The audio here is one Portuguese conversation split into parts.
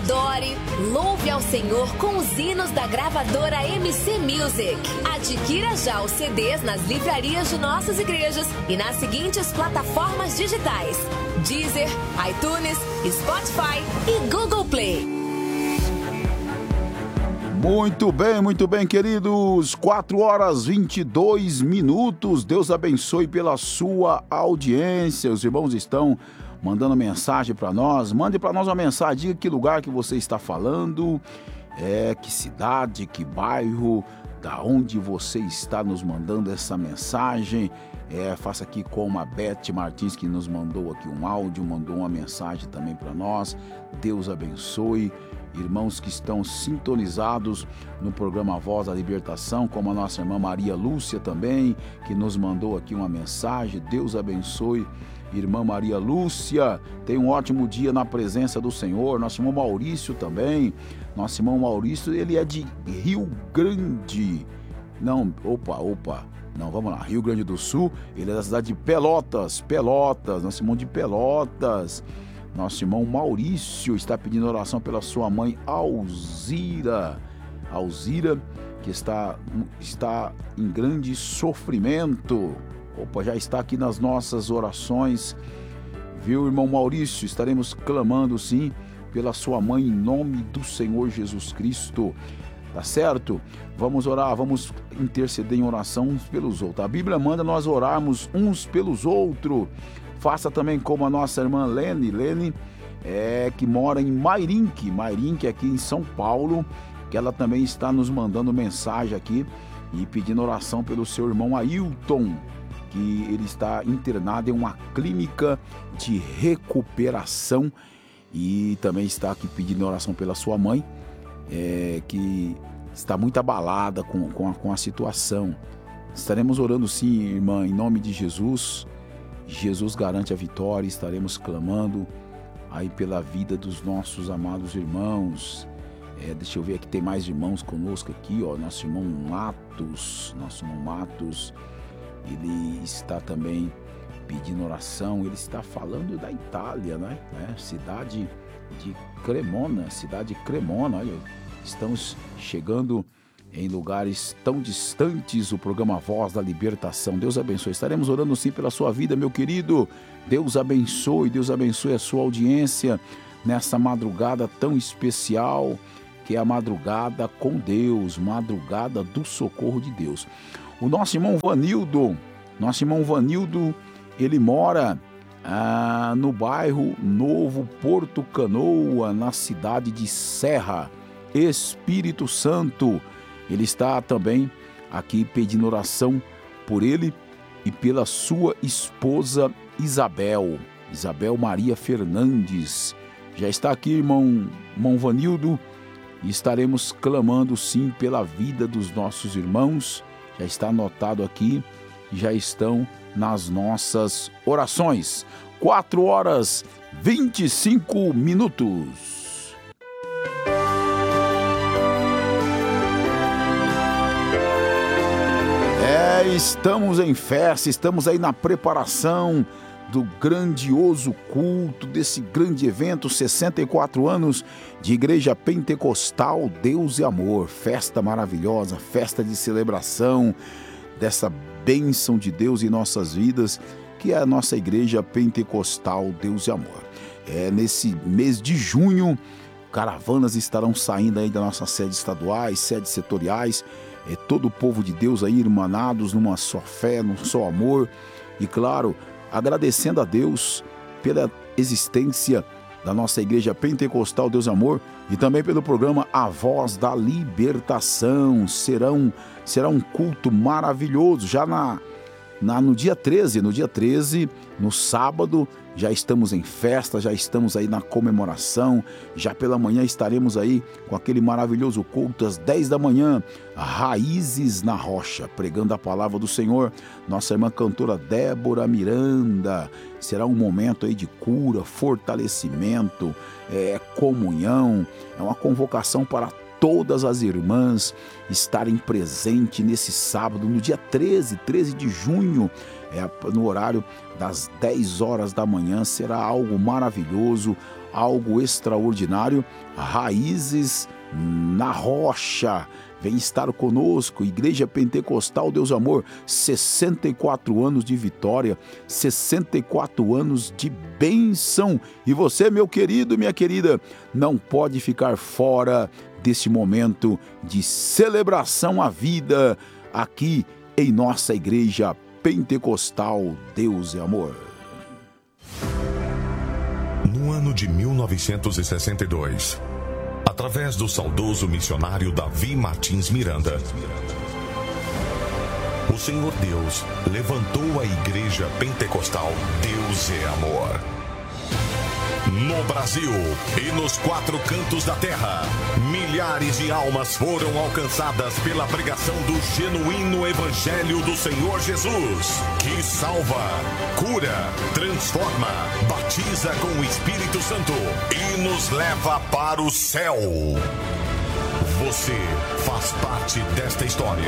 adore, louve ao Senhor com os hinos da gravadora MC Music. Adquira já os CDs nas livrarias de nossas igrejas e nas seguintes plataformas digitais: Deezer, iTunes, Spotify e Google Play. Muito bem, queridos. 4h22. Deus abençoe pela sua audiência. Os irmãos estão mandando mensagem para nós. Mande para nós uma mensagem. Diga que lugar que você está falando, que cidade, que bairro, da onde você está nos mandando essa mensagem. Faça aqui como a Beth Martins, que nos mandou aqui um áudio, mandou uma mensagem também para nós. Deus abençoe. Irmãos que estão sintonizados no programa Voz da Libertação, como a nossa irmã Maria Lúcia também, que nos mandou aqui uma mensagem. Deus abençoe, irmã Maria Lúcia. Tenha um ótimo dia na presença do Senhor. Nosso irmão Maurício também. Nosso irmão Maurício, ele é de Rio Grande. Não, vamos lá. Rio Grande do Sul. Ele é da cidade de Pelotas. Nosso irmão de Pelotas. Nosso irmão Maurício está pedindo oração pela sua mãe Alzira, que está em grande sofrimento. Já está aqui nas nossas orações, viu, irmão Maurício? Estaremos clamando sim pela sua mãe em nome do Senhor Jesus Cristo, tá certo? Vamos orar, vamos interceder em oração uns pelos outros. A Bíblia manda nós orarmos uns pelos outros. Faça também como a nossa irmã Lene, que mora em Mairinque aqui em São Paulo, que ela também está nos mandando mensagem aqui e pedindo oração pelo seu irmão Ailton, que ele está internado em uma clínica de recuperação, e também está aqui pedindo oração pela sua mãe, que está muito abalada com a situação. Estaremos orando sim, irmã, em nome de Jesus. Jesus garante a vitória. Estaremos clamando aí pela vida dos nossos amados irmãos. Deixa eu ver aqui, tem mais irmãos conosco aqui, ó. Nosso irmão Matos, ele está também pedindo oração. Ele está falando da Itália, né? Cidade de Cremona. Olha, estamos chegando em lugares tão distantes, o programa Voz da Libertação. Deus abençoe. Estaremos orando sim pela sua vida, meu querido. Deus abençoe a sua audiência nessa madrugada tão especial, que é a madrugada com Deus, madrugada do socorro de Deus. O nosso irmão Vanildo, ele mora no bairro Novo Porto Canoa, na cidade de Serra, Espírito Santo. Ele está também aqui pedindo oração por ele e pela sua esposa Isabel Maria Fernandes. Já está aqui, irmão Vanildo, e estaremos clamando sim pela vida dos nossos irmãos. Já está anotado aqui e já estão nas nossas orações. 4h25. Estamos em festa, estamos aí na preparação do grandioso culto, desse grande evento, 64 anos de Igreja Pentecostal Deus e Amor. Festa maravilhosa, festa de celebração dessa bênção de Deus em nossas vidas, que é a nossa Igreja Pentecostal Deus e Amor. Nesse mês de junho, caravanas estarão saindo aí das nossas sedes estaduais, sedes setoriais, todo o povo de Deus aí irmanados numa só fé, num só amor, e claro, agradecendo a Deus pela existência da nossa Igreja Pentecostal Deus e Amor, e também pelo programa A Voz da Libertação. Será um culto maravilhoso, já no dia 13, no sábado, já estamos em festa, já estamos aí na comemoração. Já pela manhã estaremos aí com aquele maravilhoso culto às 10 da manhã, Raízes na Rocha, pregando a palavra do Senhor. Nossa irmã cantora Débora Miranda. Será um momento aí de cura, fortalecimento, comunhão. É uma convocação para todas as irmãs estarem presentes nesse sábado, no dia 13 de junho, no horário das 10 horas da manhã. Será algo maravilhoso, algo extraordinário. Raízes na Rocha vem estar conosco. Igreja Pentecostal Deus e Amor, 64 anos de vitória, 64 anos de bênção. E você, meu querido, minha querida, não pode ficar fora deste momento de celebração à vida aqui em nossa Igreja Pentecostal Deus e Amor. No ano de 1962, através do saudoso missionário Davi Martins Miranda, o Senhor Deus levantou a Igreja Pentecostal Deus é Amor. No Brasil e nos 4 cantos da terra, milhares de almas foram alcançadas pela pregação do genuíno Evangelho do Senhor Jesus, que salva, cura, transforma, batiza com o Espírito Santo e nos leva para o céu. Você faz parte desta história.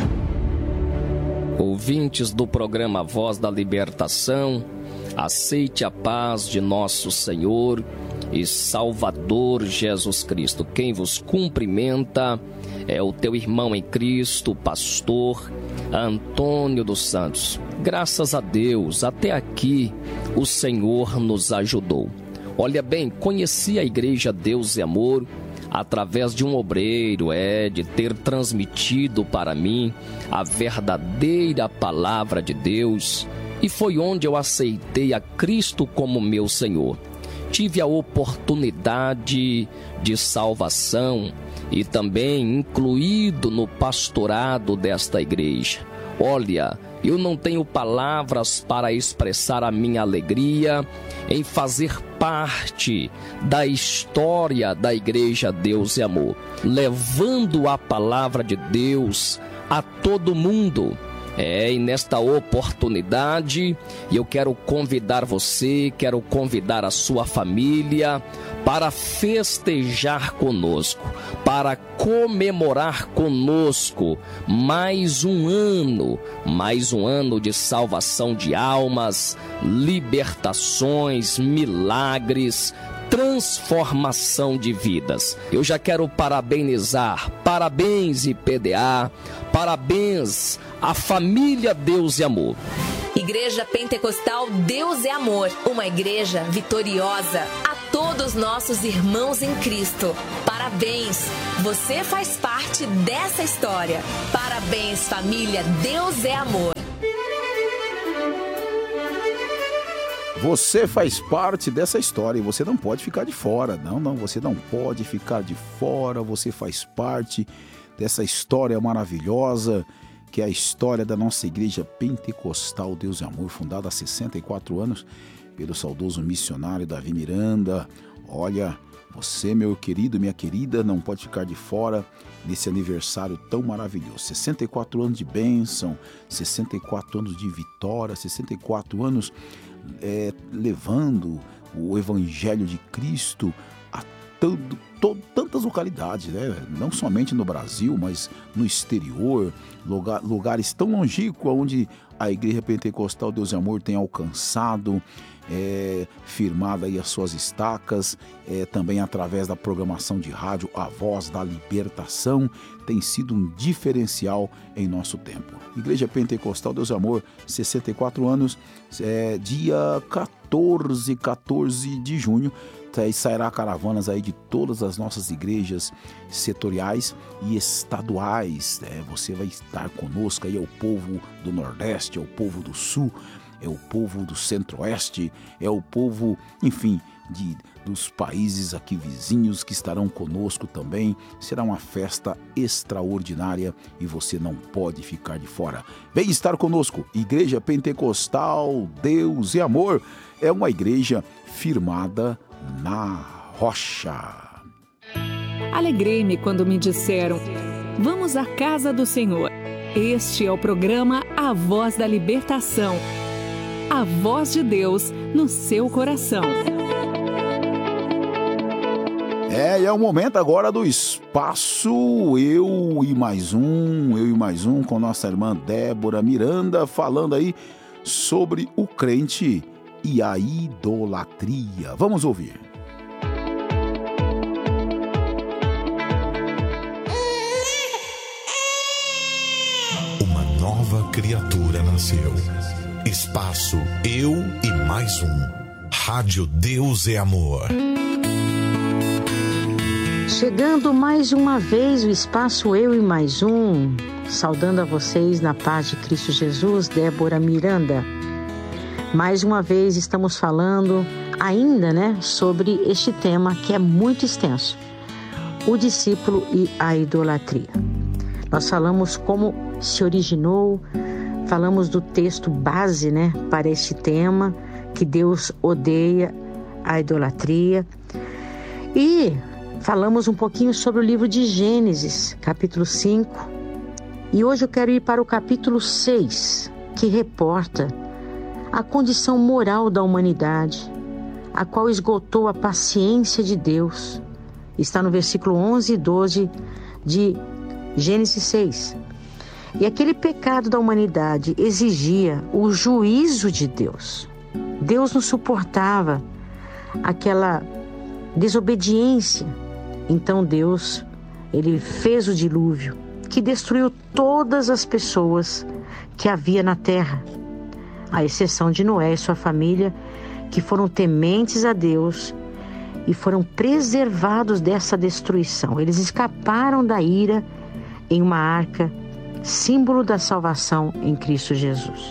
Ouvintes do programa Voz da Libertação, aceite a paz de nosso Senhor e Salvador Jesus Cristo. Quem vos cumprimenta é o teu irmão em Cristo, pastor Antônio dos Santos. Graças a Deus, até aqui o Senhor nos ajudou. Olha bem, conheci a Igreja Deus e Amor através de um obreiro, de ter transmitido para mim a verdadeira palavra de Deus. E foi onde eu aceitei a Cristo como meu Senhor. Tive a oportunidade de salvação e também incluído no pastorado desta igreja. Olha, eu não tenho palavras para expressar a minha alegria em fazer parte da história da Igreja Deus e Amor, levando a palavra de Deus a todo mundo. E nesta oportunidade, eu quero convidar você, quero convidar a sua família para festejar conosco, para comemorar conosco mais um ano de salvação de almas, libertações, milagres, transformação de vidas. Eu já quero parabenizar, parabéns IPDA, parabéns à família Deus e Amor. Igreja Pentecostal Deus é Amor, uma igreja vitoriosa. A todos nossos irmãos em Cristo, parabéns, você faz parte dessa história. Parabéns, família Deus é Amor. Você faz parte dessa história e você não pode ficar de fora. Não, você não pode ficar de fora. Você faz parte dessa história maravilhosa, que é a história da nossa Igreja Pentecostal Deus e Amor, fundada há 64 anos pelo saudoso missionário Davi Miranda. Olha, você, meu querido, minha querida, não pode ficar de fora desse aniversário tão maravilhoso. 64 anos de bênção, 64 anos de vitória, 64 anos levando o Evangelho de Cristo a tantas localidades, né? Não somente no Brasil, mas no exterior, lugares tão longínquos onde a Igreja Pentecostal Deus e Amor tem alcançado, firmada aí as suas estacas, também através da programação de rádio A Voz da Libertação, tem sido um diferencial em nosso tempo. Igreja Pentecostal Deus e Amor, 64 anos, dia 14 de junho, sairá caravanas aí de todas as nossas igrejas setoriais e estaduais. Você vai estar conosco aí, é o povo do Nordeste, é o povo do Sul, é o povo do Centro-Oeste, é o povo, enfim, dos países aqui vizinhos que estarão conosco também. Será uma festa extraordinária e você não pode ficar de fora. Vem estar conosco. Igreja Pentecostal Deus e Amor é uma igreja firmada na rocha. Alegrei-me quando me disseram: vamos à casa do Senhor. Este é o programa A Voz da Libertação. A voz de Deus no seu coração. É o momento agora do espaço Eu e Mais Um, com nossa irmã Débora Miranda, falando aí sobre o crente e a idolatria. Vamos ouvir. criatura nasceu. Espaço Eu e Mais Um. Rádio Deus é Amor. Chegando mais uma vez o Espaço Eu e Mais Um. Saudando a vocês na paz de Cristo Jesus, Débora Miranda. Mais uma vez estamos falando ainda, sobre este tema que é muito extenso. O discípulo e a idolatria. Nós falamos como se originou, falamos do texto base, para este tema, que Deus odeia a idolatria. E falamos um pouquinho sobre o livro de Gênesis, capítulo 5. E hoje eu quero ir para o capítulo 6, que reporta a condição moral da humanidade, a qual esgotou a paciência de Deus. Está no versículo 11 e 12 de Gênesis 6. E aquele pecado da humanidade exigia o juízo de Deus. Deus não suportava aquela desobediência. Então Deus, ele fez o dilúvio, que destruiu todas as pessoas que havia na terra, à exceção de Noé e sua família, que foram tementes a Deus e foram preservados dessa destruição. Eles escaparam da ira em uma arca, símbolo da salvação em Cristo Jesus.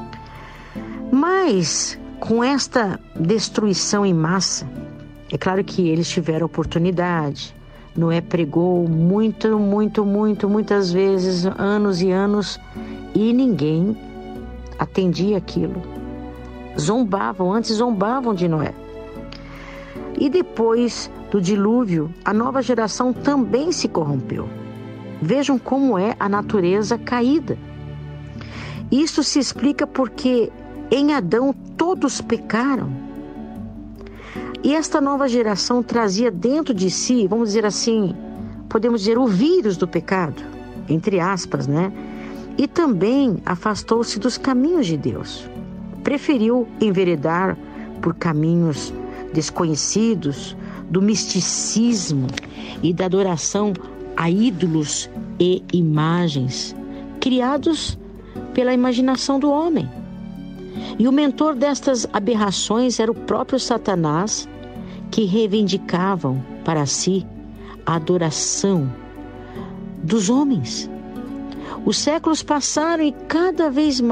Mas, com esta destruição em massa, é claro que eles tiveram oportunidade. Noé pregou muitas vezes, anos e anos, e ninguém atendia aquilo. Antes zombavam de Noé. E depois do dilúvio, a nova geração também se corrompeu. Vejam como é a natureza caída. Isso se explica porque em Adão todos pecaram. E esta nova geração trazia dentro de si, vamos dizer assim, podemos dizer o vírus do pecado, entre aspas, E também afastou-se dos caminhos de Deus. Preferiu enveredar por caminhos desconhecidos, do misticismo e da adoração a ídolos e imagens criados pela imaginação do homem. E o mentor destas aberrações era o próprio Satanás, que reivindicavam para si a adoração dos homens. Os séculos passaram e cada vez mais